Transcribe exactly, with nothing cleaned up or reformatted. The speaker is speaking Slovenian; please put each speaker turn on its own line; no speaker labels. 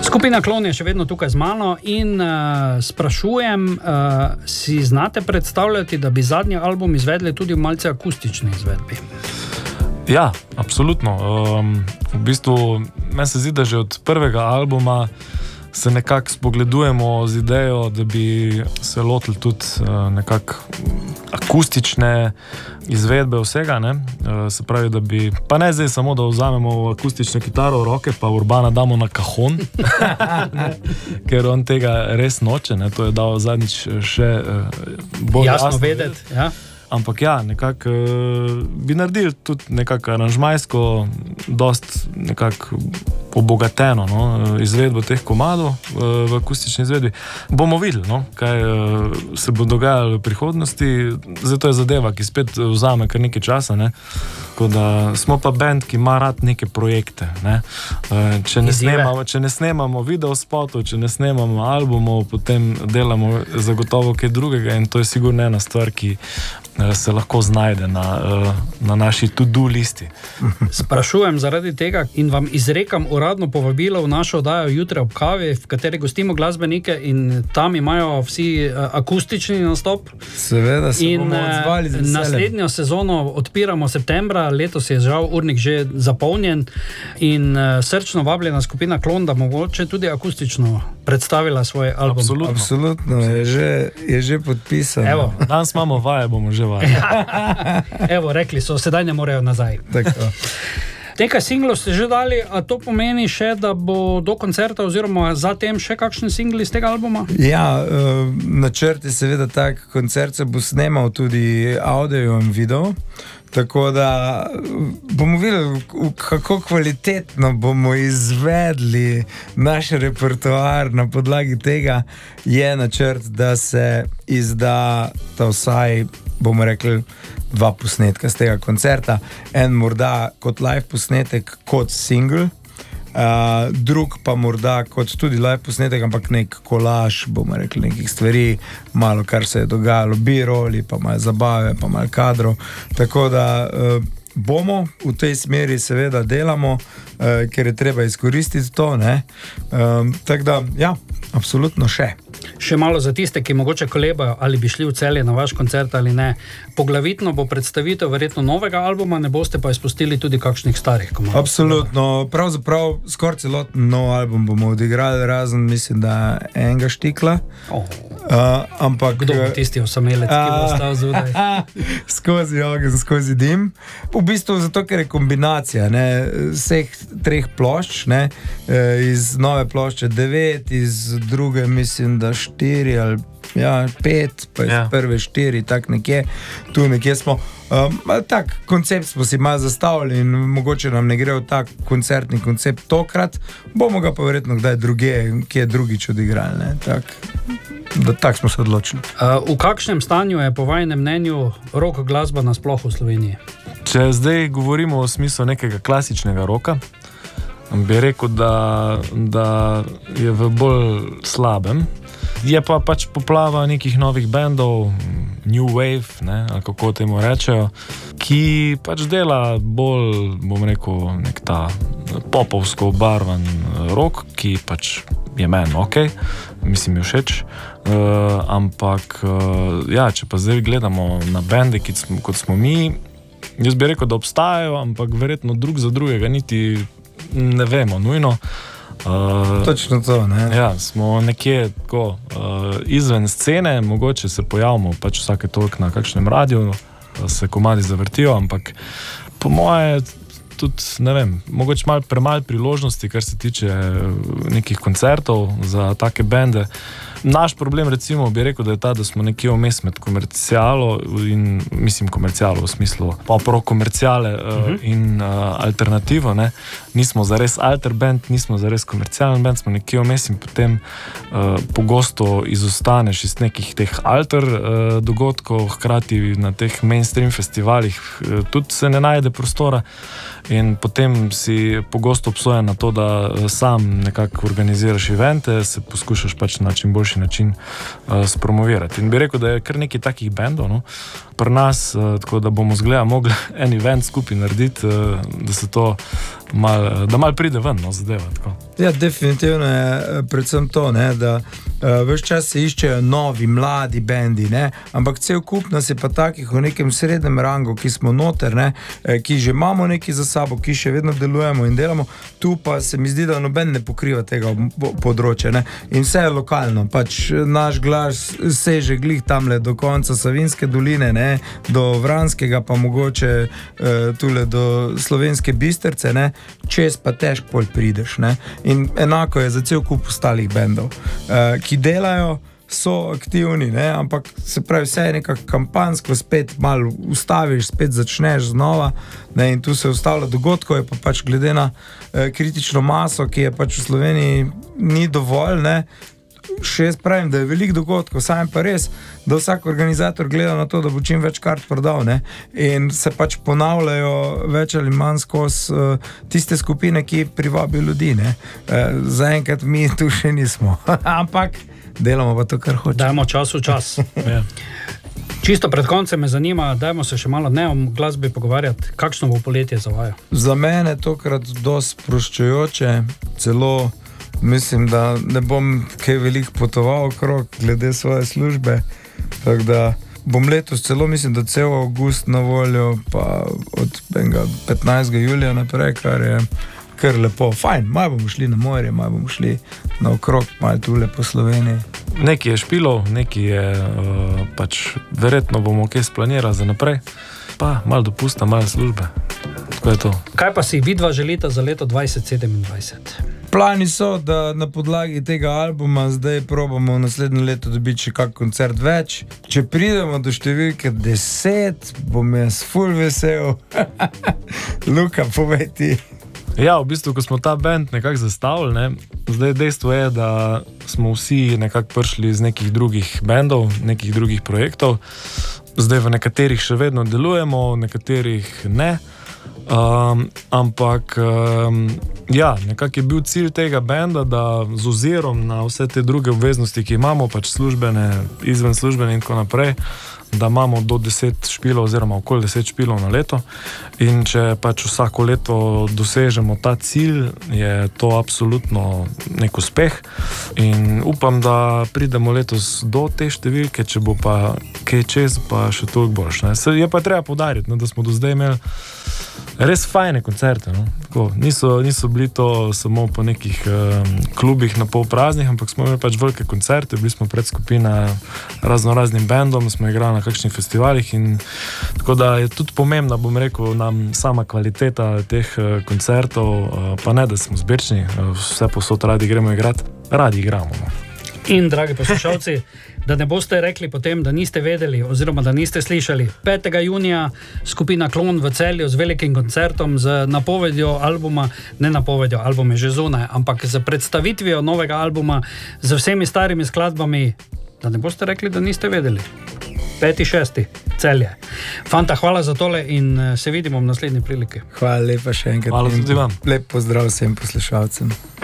Skupina Klon je še vedno tukaj z mano in uh, sprašujem, uh, si znate predstavljati, da bi zadnji album izvedli tudi v malce akustični izvedbi?
Ja, absolutno. Um, v bistvu, meni se zdi, da že od prvega albuma se nekako spogledujemo z idejo, da bi se lotili tudi uh, nekako akustične izvedbe vsega, ne? Uh, se pravi, da bi, pa ne zdaj samo, da vzamemo akustično kitaro v roke, pa Urbana damo na kajon, ker on tega res noče, ne? To je dal zadnjič še uh, bolj jasno,
jasno vedeti. Ja.
Ampak ja, nekako uh, bi naredili tudi nekako aranžmajsko, dost nekako obogateno, no, izvedbo teh komadov uh, v akustični izvedbi. Bomo videli, no, kaj uh, se bo dogajalo v prihodnosti. Zato je zadeva, ki spet vzame kar nekaj časa, ne. Tako da smo pa band, ki ima rad neke projekte, ne. Uh, če, ne snemamo, če ne snemamo videospotov, če ne snemamo albumov, potem delamo zagotovo kaj drugega in to je sigurno ena stvar, ki se lahko znajde na, na naši to-do listi.
Sprašujem zaradi tega in vam izrekam uradno povabilo v našo oddajo Jutri ob kavi, v kateri gostimo glasbenike in tam imajo vsi akustični nastop.
Seveda se
in
bomo odzvali z veseljem.
Naslednjo sezono odpiramo septembra, letos je žal urnik že zapolnjen in srčno vabljena skupina Klon, da mogoče tudi akustično predstavila svoj album.
Absolutno.
Absolutno, je že, je že podpisano.
Evo.
Danes imamo vaje, bomo že vaje.
Evo, rekli so, sedaj ne morejo nazaj.
Tako.
Nekaj singlov ste že dali, a to pomeni še, da bo do koncerta oziroma zatem še kakšen singl iz tega albuma?
Ja, uh, načrt je seveda tak, koncert se bo snemal tudi audio in video, tako da bomo videli, kako kvalitetno bomo izvedli naš repertoar. Na podlagi tega je načrt, da se izda ta vsaj, bomo rekli, dva posnetka z tega koncerta. En morda kot live posnetek, kot single, uh, drug pa morda kot tudi live posnetek, ampak nek kolaž, bomo rekli, nekih stvari, malo kar se je dogajalo, bi-roli, pa malo zabave, pa malo kadrov. Tako da uh, bomo v tej smeri seveda delamo, uh, ker je treba izkoristiti to, ne. Um, tako da, ja, absolutno še.
Še malo za tiste, ki mogoče kolebajo, ali bi šli v Celje na vaš koncert ali ne. Poglavitno bo predstavitev verjetno novega albuma, ne boste pa izpustili tudi kakšnih starih komadov.
Absolutno, pravzaprav skoraj celoten nov album bomo odigrali, razen mislim, da enega štikla.
Oh.
Uh, ampak,
Kdo bo tisti osamelec, ki bo ostal zunaj?
Skozi ogenj, skozi dim. V bistvu zato, ker je kombinacija, ne, vseh treh plošč, ne, iz nove plošče devet, iz druge mislim, da štiri ali ja, pet, pa iz ja. prve štiri, tak nekje, tu nekje smo. Um, tak koncept smo si malo zastavili in mogoče nam ne gre v tak koncertni koncept tokrat, bomo ga pa verjetno kdaj druge, kje drugič odigrali, ne, tak. Da, tak smo se odločili.
Uh, v kakšnem stanju je po vajnem mnenju rock glasba nasploh v Sloveniji?
Če zdaj govorimo o smislu nekega klasičnega roka, bi rekel, da, da je v bolj slabem. Je pa pač poplava nekih novih bendov, New Wave, ne, ali kako temu rečejo, ki pač dela bolj, bom rekel, nek ta popovsko obarvan rock, ki pač je meni okej, mislim je všeč, uh, ampak uh, ja, če pa zdaj gledamo na bende, ki smo, kot smo mi, jaz bi rekel, da obstajajo, ampak verjetno drug za drugega niti ne vemo nujno. Uh,
Točno to, ne?
Ja, smo nekje tako uh, izven scene, mogoče se pojavimo pač vsake toliko na kakšnem radiju, se komadi zavrtijo, ampak po moje tudi, ne vem, mogoče malo premalo priložnosti, kar se tiče nekih koncertov za take bende. Naš problem, recimo, bi rekel, da je ta, da smo nekje vmes med komercialo in, mislim, komercialo v smislu pop-rock komerciale uh, uh-huh. in uh, alternativo, ne. Nismo zares alter band, nismo zares komercialen band, smo nekje vmes in potem uh, pogosto izostaneš iz nekih teh alter uh, dogodkov, hkrati na teh mainstream festivalih uh, tudi se ne najde prostora in potem si pogosto obsojen na to, da sam nekako organiziraš evente, se poskušaš pač na čim boljši način uh, spromovirati. In bi rekel, da je kar nekaj takih bendov, no, pri nas, uh, tako da bomo zgleda mogli en event skupaj narediti, uh, da se to mal, da mal pride ven, no, zadeva, tako.
Ja, definitivno je predvsem to, ne, da uh, ves čas se iščejo novi, mladi bendi, ne, ampak cel kup nas je pa takih v nekem srednjem rangu, ki smo noter, ne, ki že imamo nekaj za sabo, ki še vedno delujemo in delamo, tu pa se mi zdi, da noben ne pokriva tega področja, ne, in vse je lokalno, pač naš glas seže glih tamle do konca Savinjske doline, ne, do Vranskega, pa mogoče uh, tule do Slovenske Bistrice, ne, čez pa težko pol prideš, ne. In enako je za cel kup ostalih bendov, uh, ki delajo, so aktivni, ne? Ampak se pravi, vse je nekako kampansko, spet malo ustaviš, spet začneš znova, ne? In tu se ustavlja dogodkov, je pa pač glede na uh, kritično maso, ki je pač v Sloveniji ni dovolj, ne? Še jaz pravim, da je veliko dogodkov, sam pa res, da vsak organizator gleda na to, da bo čim več kart prodal, ne? In se pač ponavljajo več ali manj skozi uh, tiste skupine, ki privabijo ljudi, ne? Uh, zaenkrat mi tu še nismo, ampak delamo pa to, kar hoče.
Dajmo čas v čas.
Ja.
Čisto pred koncem me zanima, dajmo se še malo ne o glasbi pogovarjati, kakšno bo poletje za vaju?
Za mene tokrat dosti sproščujoče, celo mislim, da ne bom kaj veliko potoval okrog glede svoje službe, tako da bom letos celo, mislim, da cel avgust na voljo, pa od petnajstega julija naprej, kar je kar lepo, fajn, malo bomo šli na morje, malo bomo šli na okrog, malo tule po Sloveniji.
Nekaj je špilov, nekaj je uh, pač verjetno bomo kaj splanirali za naprej, pa malo dopusta, malo službe. Tako je to.
Kaj pa si vidva želita za leto dvajset sedemindvajset?
Plani so, da na podlagi tega albuma zdaj probamo v naslednje leto dobiti še kak koncert več. Če pridemo do številke deset, bom jaz ful vesel. Luka, povej ti.
Ja, v bistvu, ko smo ta band nekako zastavili, ne, zdaj dejstvo je, da smo vsi nekako prišli iz nekih drugih bandov, nekih drugih projektov. Zdaj v nekaterih še vedno delujemo, v nekaterih ne. Um, ampak um, ja, nekako je bil cilj tega benda, da z ozirom na vse te druge obveznosti, ki imamo, pač službene, izven službene in tako naprej, da imamo do deset špilov oziroma okoli deset špilov na leto, in če pač vsako leto dosežemo ta cilj, je to absolutno nek uspeh in upam, da pridemo letos do te številke, če bo pa kaj čez, pa še toliko boljš, ne. Je pa treba poudariti, ne, da smo do zdaj imeli res fajne koncerte, no? Tako, niso, niso bili to samo po nekih um, klubih na pol praznih, ampak smo imeli pač velike koncerte, bili smo pred skupina razno raznim bendom, smo igrali na kakšnih festivalih in tako da je tudi pomembna, bom rekel, nam sama kvaliteta teh uh, koncertov, uh, pa ne, da smo zbirčni, uh, vse posod radi gremo igrati, radi igramo, no.
In, dragi poslušalci, da ne boste rekli potem, da niste vedeli oziroma da niste slišali, petega junija skupina Klon v Celju z velikim koncertom, z napovedjo albuma, ne napovedjo, album je že zunaj, ampak z predstavitvijo novega albuma, z vsemi starimi skladbami, da ne boste rekli, da niste vedeli. Peti, šesti, Celje. Fanta, hvala za tole in se vidimo v naslednji priliki.
Hvala lepa še enkrat.
Hvala tudi vam.
Lep pozdrav vsem poslušalcem.